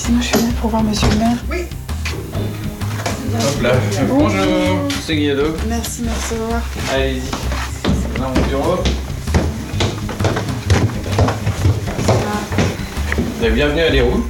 excusez-moi, je suis venue pour voir monsieur le maire. Oui. Hop là. Bonjour, c'est Guido. Merci de me recevoir. Allez-y. Dans mon bureau. Vous êtes bienvenue à l'Héroux.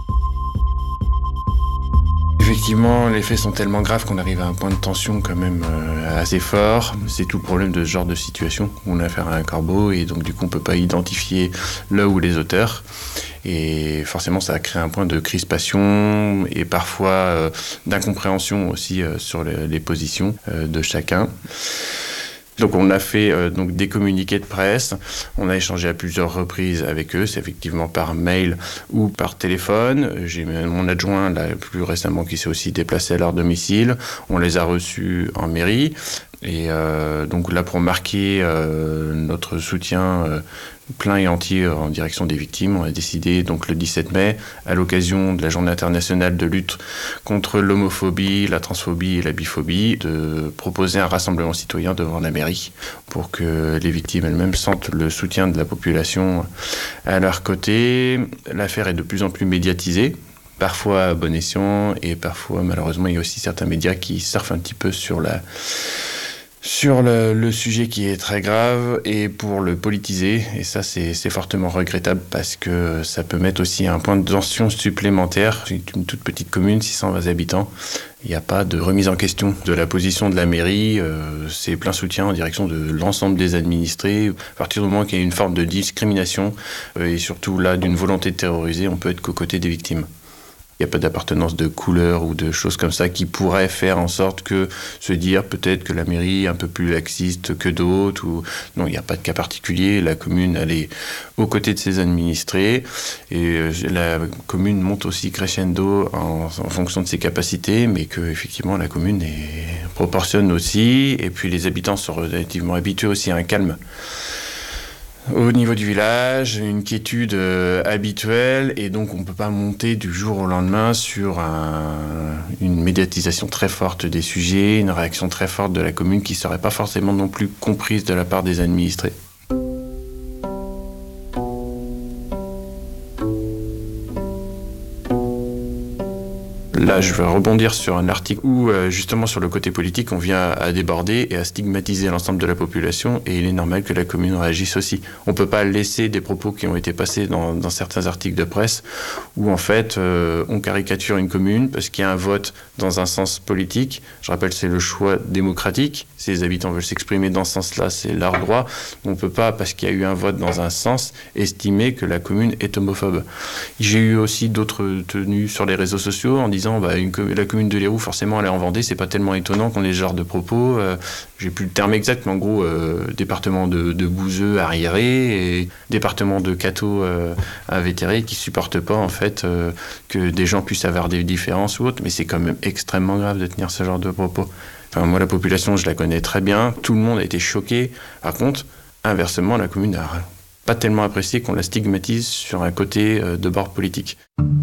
Effectivement, les faits sont tellement graves qu'on arrive à un point de tension quand même assez fort. C'est tout le problème de ce genre de situation. On a affaire à un corbeau et donc du coup on peut pas identifier le ou les auteurs. Et forcément ça a créé un point de crispation et parfois d'incompréhension aussi sur les positions de chacun. Donc on a fait donc des communiqués de presse, on a échangé à plusieurs reprises avec eux, c'est effectivement par mail ou par téléphone. J'ai mon adjoint là, plus récemment qui s'est aussi déplacé à leur domicile, on les a reçus en mairie. Et donc là pour marquer notre soutien plein et entier en direction des victimes, on a décidé donc le 17 mai, à l'occasion de la journée internationale de lutte contre l'homophobie, la transphobie et la biphobie, de proposer un rassemblement citoyen devant la mairie pour que les victimes elles-mêmes sentent le soutien de la population à leur côté. L'affaire est de plus en plus médiatisée, parfois à bon escient et parfois malheureusement il y a aussi certains médias qui surfent un petit peu sur le sujet qui est très grave et pour le politiser. Et ça, c'est fortement regrettable parce que ça peut mettre aussi un point de tension supplémentaire. C'est une toute petite commune, 620 habitants. Il n'y a pas de remise en question de la position de la mairie. C'est plein soutien en direction de l'ensemble des administrés. À partir du moment qu'il y a une forme de discrimination et surtout là d'une volonté de terroriser, on peut être qu'aux côtés des victimes. Il n'y a pas d'appartenance de couleur ou de choses comme ça qui pourraient faire en sorte que se dire peut-être que la mairie est un peu plus laxiste que d'autres. Non, il n'y a pas de cas particulier. La commune, elle est aux côtés de ses administrés. Et la commune monte aussi crescendo en fonction de ses capacités, mais qu'effectivement la commune proportionne aussi. Et puis les habitants sont relativement habitués aussi à un calme. Au niveau du village, une quiétude habituelle et donc on ne peut pas monter du jour au lendemain sur une médiatisation très forte des sujets, une réaction très forte de la commune qui ne serait pas forcément non plus comprise de la part des administrés. Là, je vais rebondir sur un article où, justement, sur le côté politique, on vient à déborder et à stigmatiser l'ensemble de la population et il est normal que la commune réagisse aussi. On ne peut pas laisser des propos qui ont été passés dans certains articles de presse où, en fait, on caricature une commune parce qu'il y a un vote dans un sens politique. Je rappelle, c'est le choix démocratique. Si les habitants veulent s'exprimer dans ce sens-là, c'est leur droit. On ne peut pas, parce qu'il y a eu un vote dans un sens, estimer que la commune est homophobe. J'ai eu aussi d'autres tenues sur les réseaux sociaux en disant la commune de l'Héroux, forcément, elle est en Vendée, c'est pas tellement étonnant qu'on ait ce genre de propos. J'ai plus le terme exact, mais en gros, département de Bouzeux arriéré et département de Cateau invétéré qui supportent pas, en fait, que des gens puissent avoir des différences ou autres, mais c'est quand même extrêmement grave de tenir ce genre de propos. Enfin, moi, la population, je la connais très bien, tout le monde a été choqué. Par contre, inversement, la commune n'a pas tellement apprécié qu'on la stigmatise sur un côté de bord politique.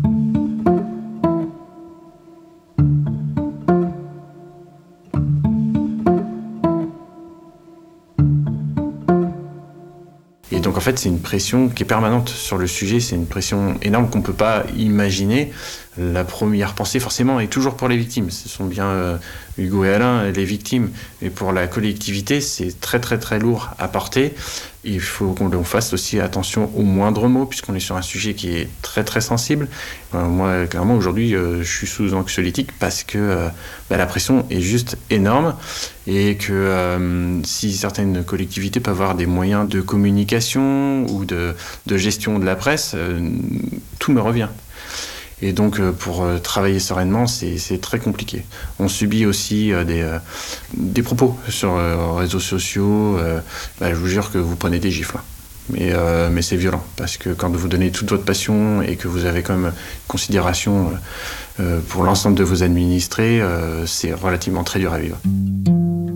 Et donc en fait c'est une pression qui est permanente sur le sujet, c'est une pression énorme qu'on ne peut pas imaginer. La première pensée forcément est toujours pour les victimes, ce sont bien Hugo et Alain les victimes, mais pour la collectivité c'est très très très lourd à porter. Il faut qu'on fasse aussi attention aux moindres mots puisqu'on est sur un sujet qui est très très sensible. Moi clairement aujourd'hui je suis sous anxiolytique parce que la pression est juste énorme et que si certaines collectivités peuvent avoir des moyens de communication ou de gestion de la presse, tout me revient. Et donc, pour travailler sereinement, c'est très compliqué. On subit aussi des propos sur les réseaux sociaux. Je vous jure que vous prenez des gifles. Mais c'est violent, parce que quand vous donnez toute votre passion et que vous avez quand même considération pour l'ensemble de vos administrés, c'est relativement très dur à vivre.